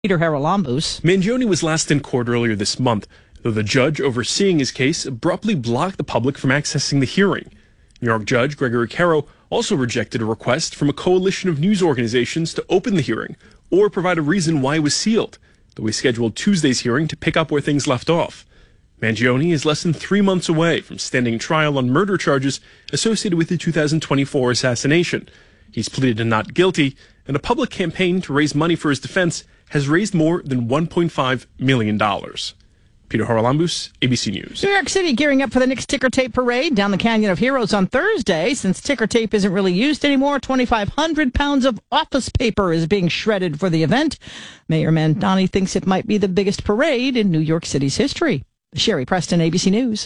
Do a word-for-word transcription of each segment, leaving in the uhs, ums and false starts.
Peter Haralambous. Mangione was last in court earlier this month, though the judge overseeing his case abruptly blocked the public from accessing the hearing. New York Judge Gregory Caro also rejected a request from a coalition of news organizations to open the hearing or provide a reason why it was sealed, though he scheduled Tuesday's hearing to pick up where things left off. Mangione is less than three months away from standing trial on murder charges associated with the two thousand twenty-four assassination. He's pleaded to not guilty, and a public campaign to raise money for his defense has raised more than one point five million dollars. Peter Haralambous, A B C News. New York City gearing up for the Knicks Ticker Tape Parade down the Canyon of Heroes on Thursday. Since ticker tape isn't really used anymore, twenty-five hundred pounds of office paper is being shredded for the event. Mayor Mandani thinks it might be the biggest parade in New York City's history. Sherry Preston, A B C News.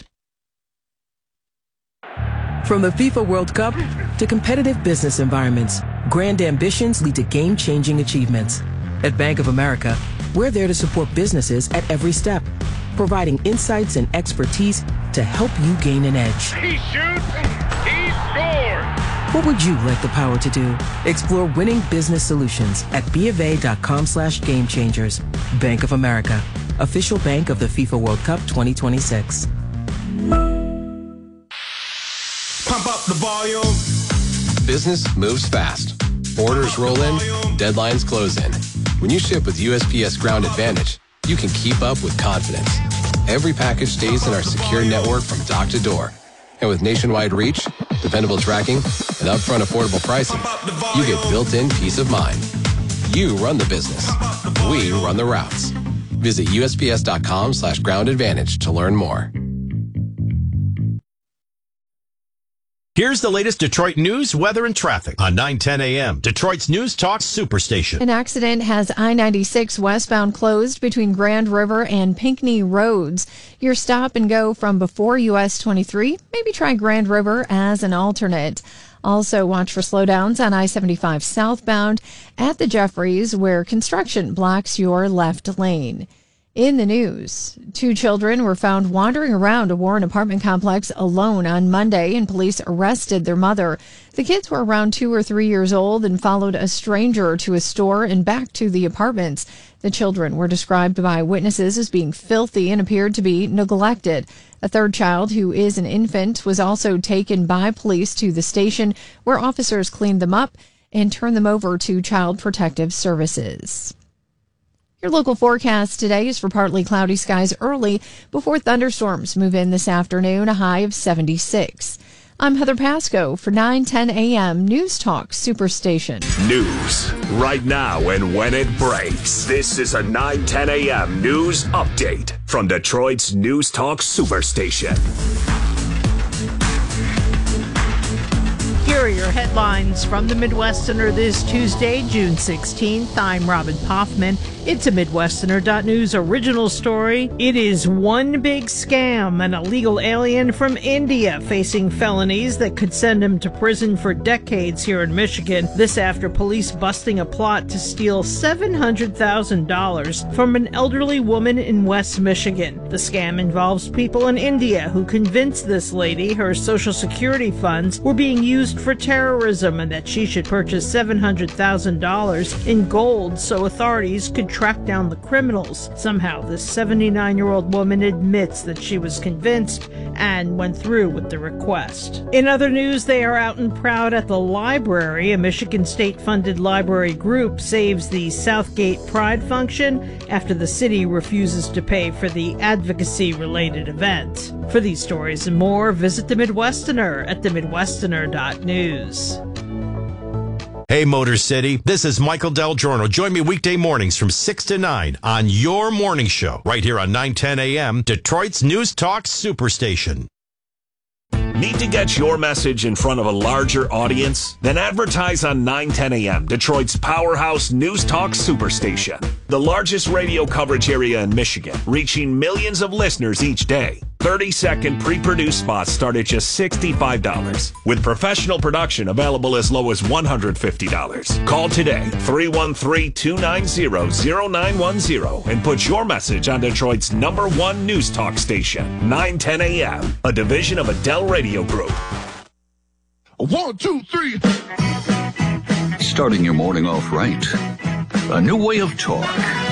From the FIFA World Cup to competitive business environments, grand ambitions lead to game-changing achievements. At Bank of America, we're there to support businesses at every step, providing insights and expertise to help you gain an edge. He shoots, he scores! What would you like the power to do? Explore winning business solutions at BofA.com slash game changers. Bank of America, official bank of the FIFA World Cup twenty twenty-six. Pump up the volume. Business moves fast. Orders roll in, deadlines close in. When you ship with U S P S Ground Advantage, you can keep up with confidence. Every package stays in our secure network from dock to door. And with nationwide reach, dependable tracking, and upfront affordable pricing, you get built-in peace of mind. You run the business. We run the routes. Visit USPS.com slash ground advantage to learn more. Here's the latest Detroit news, weather, and traffic on nine ten a.m. Detroit's News Talk Superstation. An accident has I ninety-six westbound closed between Grand River and Pinckney Roads. Your stop and go from before U S twenty-three. Maybe try Grand River as an alternate. Also, watch for slowdowns on I seventy-five southbound at the Jeffries, where construction blocks your left lane. In the news, two children were found wandering around a Warren apartment complex alone on Monday, and police arrested their mother. The kids were around two or three years old and followed a stranger to a store and back to the apartments. The children were described by witnesses as being filthy and appeared to be neglected. A third child, who is an infant, was also taken by police to the station, where officers cleaned them up and turned them over to Child Protective Services. Your local forecast today is for partly cloudy skies early before thunderstorms move in this afternoon, a high of seventy-six. I'm Heather Pasco for nine ten a.m. News Talk Superstation. News right now and when it breaks. This is a nine ten a.m. news update from Detroit's News Talk Superstation. Here are your headlines from the Midwesterner this Tuesday, June sixteenth. I'm Robin Poffman. It's a Midwesterner dot news original story. It is one big scam. An illegal alien from India facing felonies that could send him to prison for decades here in Michigan. This after police busting a plot to steal seven hundred thousand dollars from an elderly woman in West Michigan. The scam involves people in India who convinced this lady her Social Security funds were being used for terrorism and that she should purchase seven hundred thousand dollars in gold so authorities could track down the criminals. Somehow, this seventy-nine-year-old woman admits that she was convinced and went through with the request. In other news, they are out and proud at the library. A Michigan state-funded library group saves the Southgate Pride function after the city refuses to pay for the advocacy-related event. For these stories and more, visit the Midwesterner at the Midwesterner dot news. Hey, Motor City, this is Michael Del Giorno. Join me weekday mornings from six to nine on your morning show right here on nine ten a.m. Detroit's News Talk Superstation. Need to get your message in front of a larger audience? Then advertise on nine ten a.m., Detroit's powerhouse News Talk Superstation. The largest radio coverage area in Michigan, reaching millions of listeners each day. thirty-second pre-produced spots start at just sixty-five dollars, with professional production available as low as one hundred fifty dollars. Call today, three one three, two nine zero, zero nine one zero, and put your message on Detroit's number one news talk station, nine ten a.m., a division of Adele Radio Group. One, two, three. Starting your morning off right. A new way of talk.